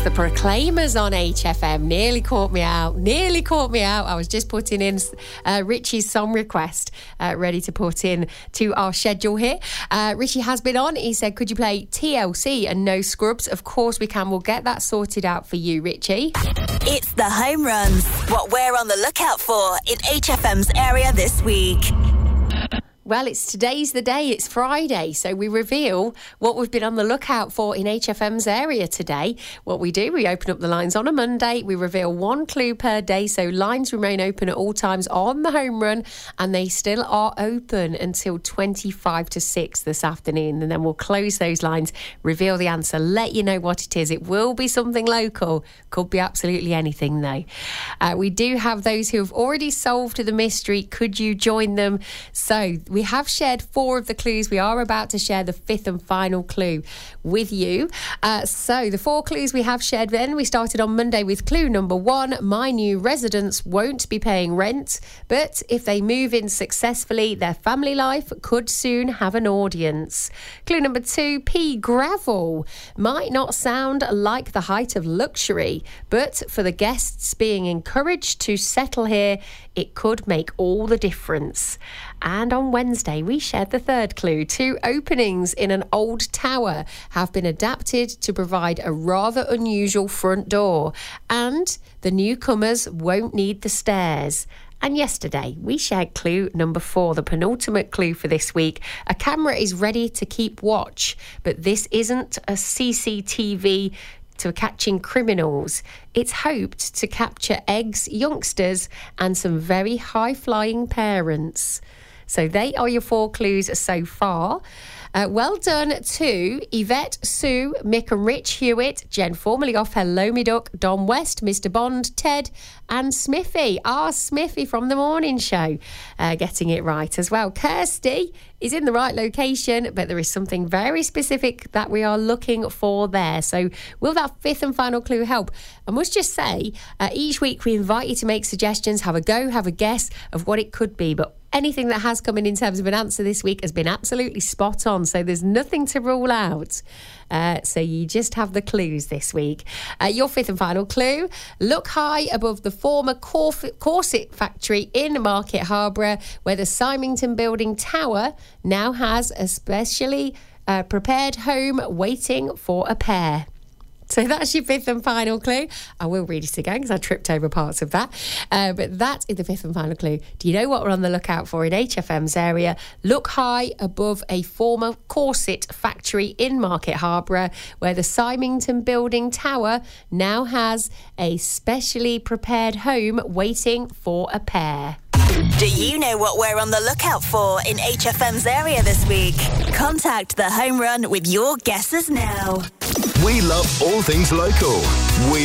the Proclaimers on HFM. Nearly caught me out. I was just putting in Richie's song request, ready to put in to our schedule here. Richie has been on. He said, could you play TLC and No Scrubs? Of course we can. We'll get that sorted out for you, Richie. It's the home runs. What we're on the lookout for in HFM's area this week. Well, today's the day. It's Friday, so we reveal what we've been on the lookout for in HFM's area today. What we do, we open up the lines on a Monday. We reveal one clue per day, so lines remain open at all times on the home run, and they still are open until 25 to 6 this afternoon. And then we'll close those lines, reveal the answer, let you know what it is. It will be something local. Could be absolutely anything, though. We do have those who have already solved the mystery. Could you join them? So we have shared 4 of the clues. We are about to share the 5th and final clue with you. So the 4 clues we have shared then. We started on Monday with clue number 1. My new residents won't be paying rent, but if they move in successfully, their family life could soon have an audience. Clue number 2, pea gravel. Might not sound like the height of luxury, but for the guests being encouraged to settle here, it could make all the difference. And on Wednesday, we shared the 3rd clue. 2 openings in an old tower have been adapted to provide a rather unusual front door, and the newcomers won't need the stairs. And yesterday, we shared clue number 4, the penultimate clue for this week. A camera is ready to keep watch, but this isn't a CCTV to catching criminals. It's hoped to capture eggs, youngsters, and some very high-flying parents. So they are your 4 clues so far. Well done to Yvette, Sue, Mick and Rich Hewitt, Jen formerly off Hello Me Duck, Don West, Mr Bond, Ted and Smithy. Our Smithy from the morning show, getting it right as well. Kirsty is in the right location, but there is something very specific that we are looking for there. So will that 5th and final clue help? I must just say, each week we invite you to make suggestions, have a go, have a guess of what it could be, but anything that has come in terms of an answer this week has been absolutely spot on, so there's nothing to rule out. So you just have the clues this week. Your 5th and final clue. Look high above the former corset factory in Market Harborough, where the Symington Building Tower now has a specially prepared home waiting for a pair. So that's your 5th and final clue. I will read it again because I tripped over parts of that. But that is the 5th and final clue. Do you know what we're on the lookout for in HFM's area? Look high above a former corset factory in Market Harborough, where the Symington Building Tower now has a specially prepared home waiting for a pair. Do you know what we're on the lookout for in HFM's area this week? Contact the Home Run with your guesses now. We love all things local. We